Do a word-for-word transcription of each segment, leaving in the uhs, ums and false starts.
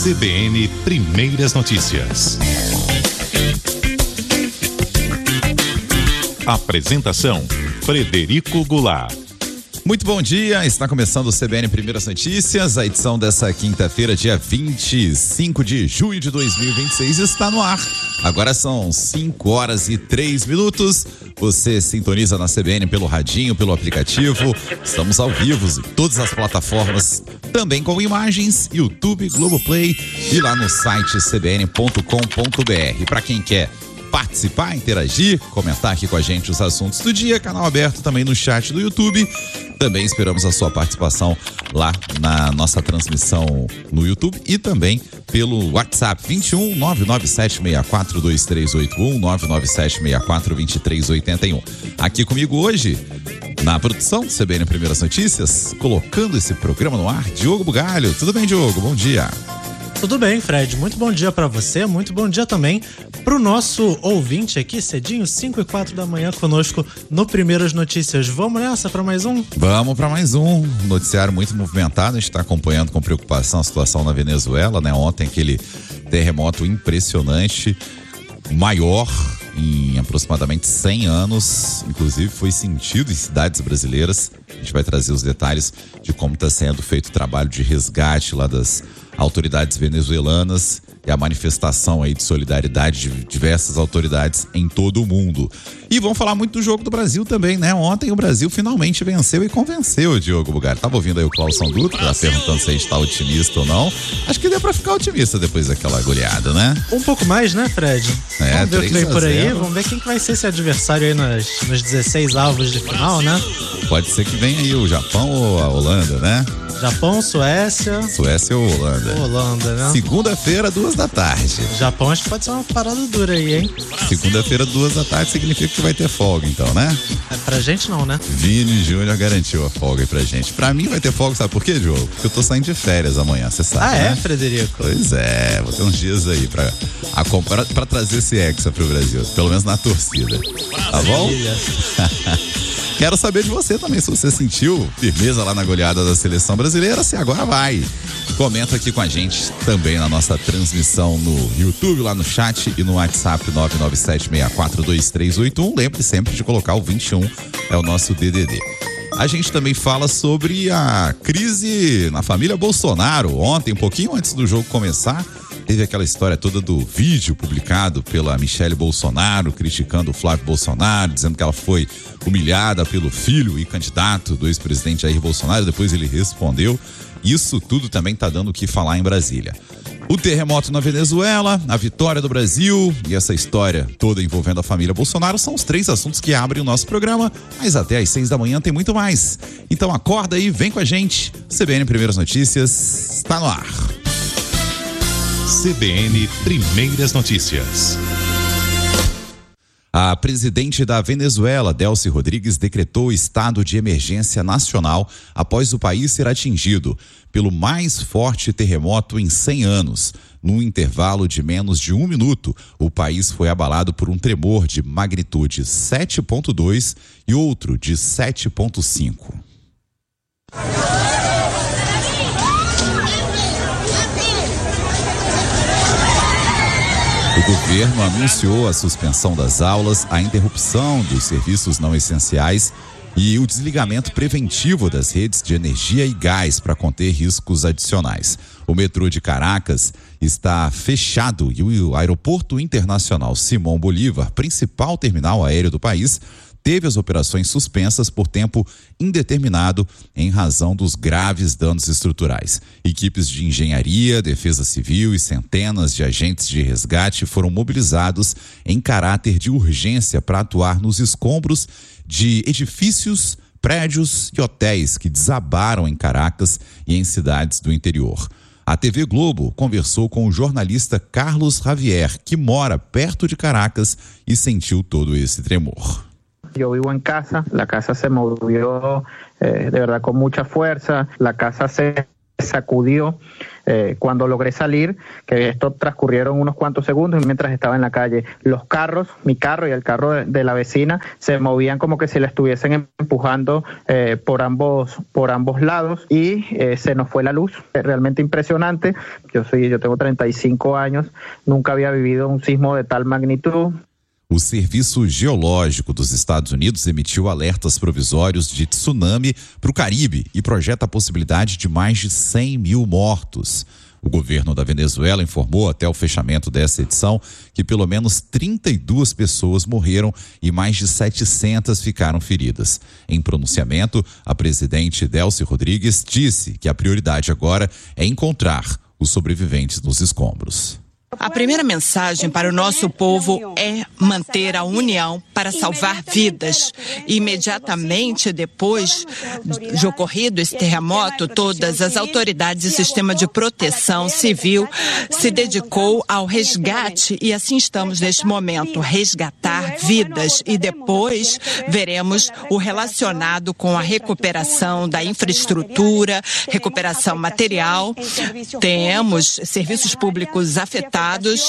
C B N Primeiras Notícias. Apresentação: Frederico Goulart. Muito bom dia, está começando o C B N Primeiras Notícias, a edição dessa quinta-feira, dia vinte e cinco de junho de dois mil e vinte e seis, está no ar. Agora são cinco horas e três minutos, você sintoniza na C B N pelo radinho, pelo aplicativo, estamos ao vivo em todas as plataformas, também com imagens, YouTube, Globoplay e lá no site c b n ponto com ponto b r. Para quem quer participar, interagir, comentar aqui com a gente os assuntos do dia, canal aberto também no chat do YouTube. Também esperamos a sua participação lá na nossa transmissão no YouTube e também pelo WhatsApp vinte e um, nove nove sete seis quatro, dois três oito um, nove nove sete seis quatro, dois três oito um. Aqui comigo hoje, na produção C B N Primeiras Notícias, colocando esse programa no ar, Diogo Bugalho. Tudo bem, Diogo? Bom dia. Tudo bem, Fred. Muito bom dia pra você, muito bom dia também pro nosso ouvinte aqui, cedinho, cinco e quatro da manhã, conosco no Primeiras Notícias. Vamos nessa pra mais um? Vamos pra mais um. Noticiário muito movimentado, a gente tá acompanhando com preocupação a situação na Venezuela, né? Ontem aquele terremoto impressionante, maior em aproximadamente cem anos, inclusive foi sentido em cidades brasileiras. A gente vai trazer os detalhes de como está sendo feito o trabalho de resgate lá das autoridades venezuelanas e a manifestação aí de solidariedade de diversas autoridades em todo o mundo. E vamos falar muito do jogo do Brasil também, né? Ontem o Brasil finalmente venceu e convenceu, Diogo Bugalho. Tava ouvindo aí o Clauson Dutra, tá perguntando se a gente tá otimista ou não. Acho que deu pra ficar otimista depois daquela goleada, né? Um pouco mais, né, Fred? É, vamos ver o que vem por aí, vamos ver quem que vai ser esse adversário aí nas, nos dezesseis avos de final, né? Pode ser que venha aí o Japão ou a Holanda, né? Japão, Suécia. Suécia ou Holanda? Holanda, né? Segunda-feira, duas da tarde. Japão acho que pode ser uma parada dura aí, hein? Segunda-feira, duas da tarde, significa que vai ter folga, então, né? É pra gente não, né? Vini Júnior garantiu a folga aí pra gente. Pra mim vai ter folga, sabe por quê, Diogo? Porque eu tô saindo de férias amanhã, você sabe, Ah, né? é, Frederico? Pois é, vou ter uns dias aí pra, a, pra, pra trazer esse Hexa pro Brasil, pelo menos na torcida. Tá bom? Quero saber de você também, se você sentiu firmeza lá na goleada da seleção brasileira, se agora vai. Comenta aqui com a gente também na nossa transmissão no YouTube, lá no chat e no WhatsApp nove nove sete seis quatro, dois três oito um. Lembre sempre de colocar o vinte e um, é o nosso D D D. A gente também fala sobre a crise na família Bolsonaro. Ontem, um pouquinho antes do jogo começar, teve aquela história toda do vídeo publicado pela Michele Bolsonaro, criticando o Flávio Bolsonaro, dizendo que ela foi humilhada pelo filho e candidato do ex-presidente Jair Bolsonaro. Depois ele respondeu. Isso tudo também está dando o que falar em Brasília. O terremoto na Venezuela, a vitória do Brasil e essa história toda envolvendo a família Bolsonaro são os três assuntos que abrem o nosso programa, mas até às seis da manhã tem muito mais. Então acorda aí, vem com a gente. C B N Primeiras Notícias está no ar. C B N Primeiras Notícias. A presidente da Venezuela, Delcy Rodrigues, decretou estado de emergência nacional após o país ser atingido pelo mais forte terremoto em cem anos. Num intervalo de menos de um minuto, o país foi abalado por um tremor de magnitude sete ponto dois e outro de sete ponto cinco. O governo anunciou a suspensão das aulas, a interrupção dos serviços não essenciais e o desligamento preventivo das redes de energia e gás para conter riscos adicionais. O metrô de Caracas está fechado e o aeroporto internacional Simão Bolívar, principal terminal aéreo do país, teve as operações suspensas por tempo indeterminado em razão dos graves danos estruturais. Equipes de engenharia, defesa civil e centenas de agentes de resgate foram mobilizados em caráter de urgência para atuar nos escombros de edifícios, prédios e hotéis que desabaram em Caracas e em cidades do interior. A T V Globo conversou com o jornalista Carlos Javier, que mora perto de Caracas e sentiu todo esse tremor. Yo vivo en casa, la casa se movió eh, de verdad con mucha fuerza, la casa se sacudió eh, cuando logré salir, que esto transcurrieron unos cuantos segundos mientras estaba en la calle. Los carros, mi carro y el carro de, de la vecina, se movían como que si la estuviesen empujando eh, por ambos por ambos lados y eh, se nos fue la luz. Realmente impresionante. Yo soy, yo tengo treinta y cinco años, nunca había vivido un sismo de tal magnitud. O Serviço Geológico dos Estados Unidos emitiu alertas provisórios de tsunami para o Caribe e projeta a possibilidade de mais de cem mil mortos. O governo da Venezuela informou até o fechamento dessa edição que pelo menos trinta e duas pessoas morreram e mais de setecentas ficaram feridas. Em pronunciamento, a presidente Delcy Rodrigues disse que a prioridade agora é encontrar os sobreviventes nos escombros. A primeira mensagem para o nosso povo é manter a união para salvar vidas. Imediatamente depois de ocorrido esse terremoto, todas as autoridades e sistema de proteção civil se dedicou ao resgate e assim estamos neste momento, resgatar vidas e depois veremos o relacionado com a recuperação da infraestrutura, recuperação material. Temos serviços públicos afetados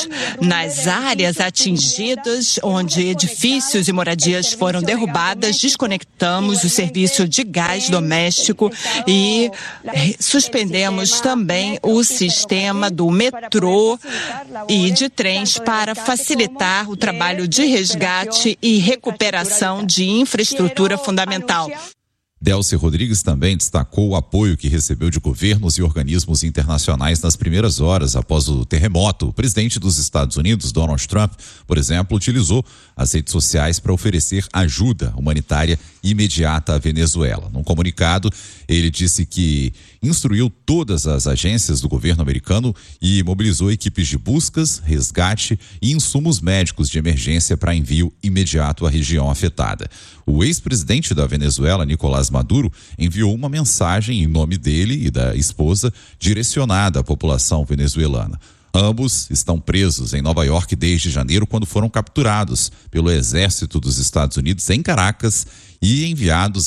nas áreas atingidas, onde edifícios e moradias foram derrubadas, desconectamos o serviço de gás doméstico e suspendemos também o sistema do metrô e de trens para facilitar o trabalho de resgate e recuperação de infraestrutura fundamental. Delcy Rodrigues também destacou o apoio que recebeu de governos e organismos internacionais nas primeiras horas após o terremoto. O presidente dos Estados Unidos, Donald Trump, por exemplo, utilizou as redes sociais para oferecer ajuda humanitária imediata à Venezuela. Num comunicado, ele disse que instruiu todas as agências do governo americano e mobilizou equipes de buscas, resgate e insumos médicos de emergência para envio imediato à região afetada. O ex-presidente da Venezuela, Nicolás Maduro, enviou uma mensagem em nome dele e da esposa direcionada à população venezuelana. Ambos estão presos em Nova York desde janeiro, quando foram capturados pelo exército dos Estados Unidos em Caracas e enviados